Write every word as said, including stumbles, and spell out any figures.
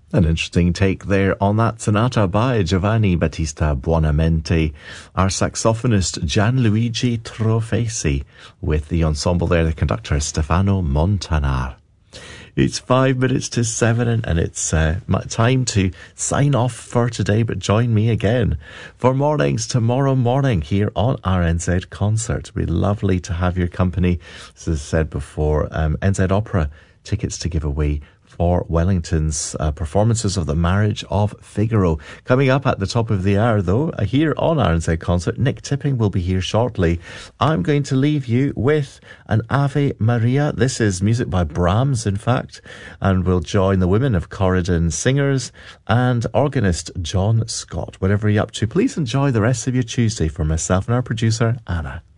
An interesting take there on that sonata by Giovanni Battista Buonamente, our saxophonist Gianluigi Trofesi, with the ensemble there, the conductor Stefano Montanar. It's five minutes to seven, and it's uh, time to sign off for today, but join me again for mornings tomorrow morning here on R N Z Concert. It'd be lovely to have your company. As I said before, um, N Z Opera tickets to give away for Wellington's uh, performances of The Marriage of Figaro. Coming up at the top of the hour, though, uh, here on R N Z Concert, Nick Tipping will be here shortly. I'm going to leave you with an Ave Maria. This is music by Brahms, in fact, and we'll join the women of Corridon Singers and organist John Scott. Whatever you're up to, please enjoy the rest of your Tuesday. For myself and our producer, Anna.